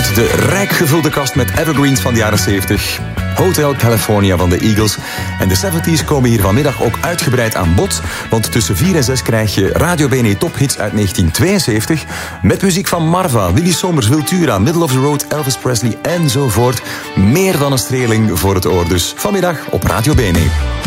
uit de rijk gevulde kast met evergreens van de jaren 70. Hotel California van de Eagles. En de 70s komen hier vanmiddag ook uitgebreid aan bod. Want tussen 4 en 6 krijg je Radio BNE Tophits uit 1972. Met muziek van Marva, Willy Sommers, Wiltura, Middle of the Road, Elvis Presley enzovoort. Meer dan een streeling voor het oor dus. Vanmiddag op Radio BNE.